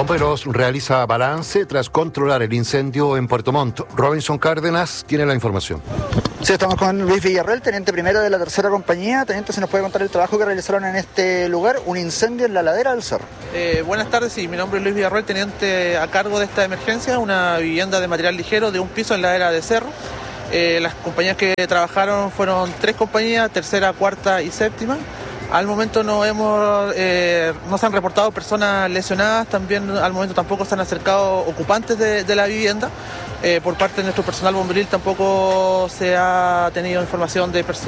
Bomberos realiza balance tras controlar el incendio en Puerto Montt. Robinson Cárdenas tiene la información. Sí, estamos con Luis Villarreal, teniente primero de la tercera compañía. Teniente, ¿se nos puede contar el trabajo que realizaron en este lugar? Un incendio en la ladera del cerro. Buenas tardes, sí, mi nombre es Luis Villarreal, teniente a cargo de esta emergencia, una vivienda de material ligero de un piso en la ladera de cerro. Las compañías que trabajaron fueron 3 compañías, tercera, cuarta y séptima. Al momento no se han reportado personas lesionadas, también al momento tampoco se han acercado ocupantes de la vivienda. Por parte de nuestro personal bomberil tampoco se ha tenido información de